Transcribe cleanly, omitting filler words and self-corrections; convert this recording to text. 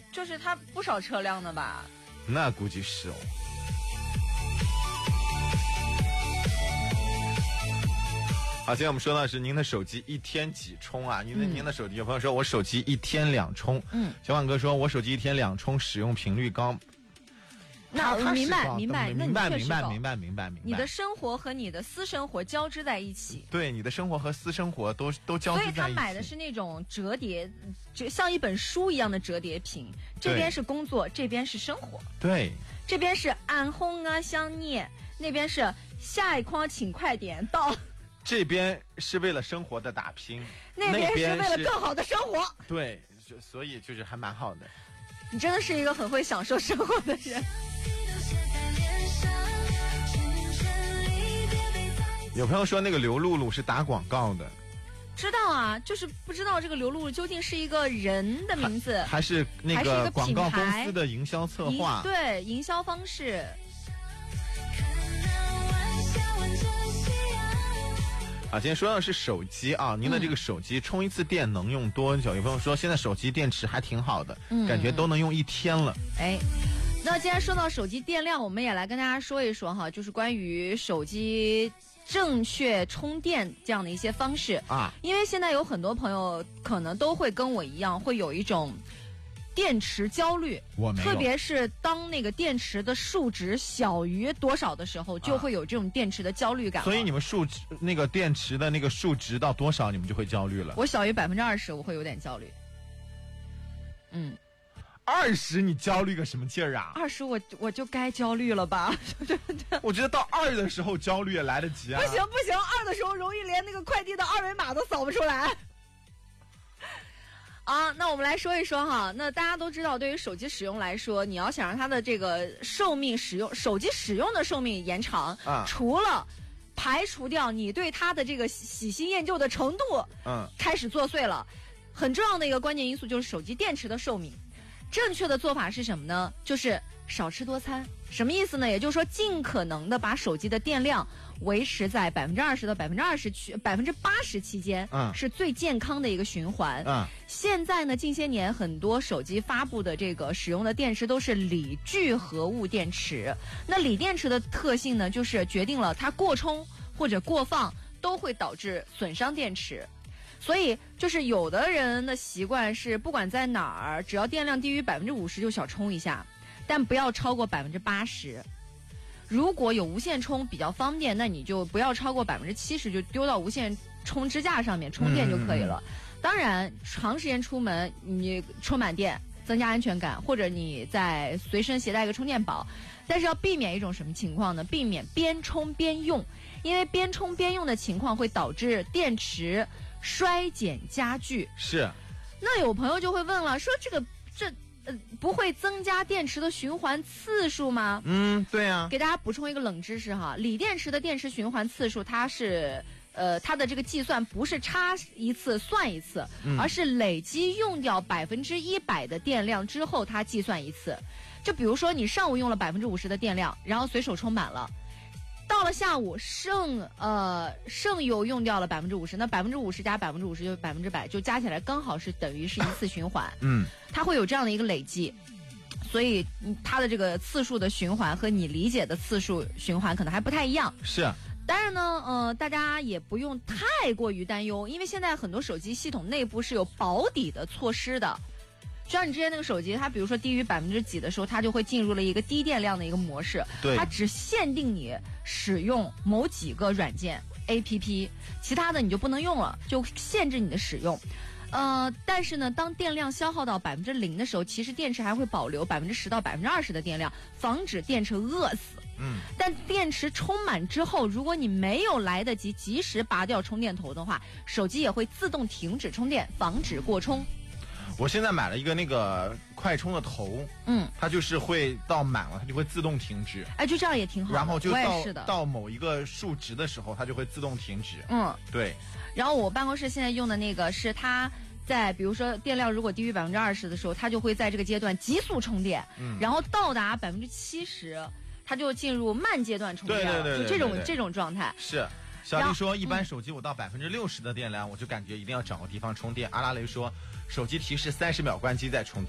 就是它不少车辆的吧？ 那估计是哦。好，现在我们说到的是您的手机一天几充啊？您的手机，有朋友说我手机一天2充，小婉哥说我手机一天2充，使用频率高。 那明白， 你的生活和你的私生活交织在一起。 对，你的生活和私生活都交织在一起。 所以他买的是那种折叠，就像一本书一样的折叠屏，这边是工作，这边是生活。 对， 这边是安红啊想念，那边是下一筐请快点到。 这边是为了生活的打拼， 那边是为了更好的生活。 对，所以就是还蛮好的。 你真的是一个很会享受生活的人。 有朋友说那个刘露露是打广告的， 知道啊，就是不知道这个刘露露究竟是一个人的名字， 还是那个广告公司的营销策划？ 对，营销方式。 啊，今天说的是手机啊，您的这个手机充一次电能用多久？有朋友说现在手机电池还挺好的，感觉都能用1天了。 哎，那既然说到手机电量，我们也来跟大家说一说哈，就是关于手机正确充电这样的一些方式啊。因为现在有很多朋友可能都会跟我一样，会有一种电池焦虑， 我没有， 特别是当那个电池的数值小于多少的时候，就会有这种电池的焦虑感。 所以你们那个电池的那个数值到多少，你们就会焦虑了？ 我小于20%，我会有点焦虑。 20你焦虑个什么劲儿啊 ？20我就该焦虑了吧？ 我觉得到2的时候焦虑也来得及啊。 不行，2的时候容易连那个快递的2维码都扫不出来。啊，那我们来说一说哈。那大家都知道，对于手机使用来说，你要想让它的这个手机使用的寿命延长，除了排除掉你对它的这个喜新厌旧的程度，开始作祟了，很重要的一个关键因素就是手机电池的寿命。正确的做法是什么呢？就是少吃多餐。什么意思呢？也就是说，尽可能的把手机的电量维持在20%到80%期间，是最健康的一个循环。现在呢，近些年很多手机发布的这个使用的电池都是锂聚合物电池。那锂电池的特性呢，就是决定了它过充或者过放都会导致损伤电池。所以就是有的人的习惯是，不管在哪儿，只要电量低于50%就小充一下，但不要超过80%。如果有无线充比较方便，那你就不要超过70%，就丢到无线充支架上面充电就可以了。当然，长时间出门你充满电，增加安全感，或者你再随身携带一个充电宝。但是要避免一种什么情况呢？避免边充边用，因为边充边用的情况会导致电池衰减加剧。 是。 那有朋友就会问了，说这不会增加电池的循环次数吗？ 对啊。 给大家补充一个冷知识哈，锂电池的电池循环次数，它是它的这个计算不是插一次算一次，而是累积用掉100%的电量之后，它计算一次。就比如说你上午用了50%的电量，然后随手充满了，到了下午剩油用掉了50%，那50%加50%就100%，就加起来刚好是等于是一次循环。它会有这样的一个累积，所以它的这个次数的循环和你理解的次数循环可能还不太一样。 是。 当然呢，大家也不用太过于担忧，因为现在很多手机系统内部是有保底的措施的。就像你之前那个手机，它比如说低于几的时候，它就会进入了一个低电量的一个模式。 对， 它只限定你使用某几个软件 APP， 其他的你就不能用了，就限制你的使用。但是呢，当电量消耗到0%的时候，其实电池还会保留10%到20%的电量，防止电池饿死。但电池充满之后，如果你没有来得及及时拔掉充电头的话，手机也会自动停止充电，防止过充。 我现在买了一个那个快充的头，它就是会到满了，它就会自动停止。 哎，就这样也挺好的。 然后就到某一个数值的时候，它就会自动停止。对。 然后我办公室现在用的那个是它在比如说电量如果低于20%的时候，它就会在这个阶段急速充电，然后到达70%，它就进入慢阶段充电了。 对， 就这种状态。 是。小丽说，一般手机我到60%的电量，我就感觉一定要找个地方充电。阿拉蕾说，手机提示30秒关机再充电。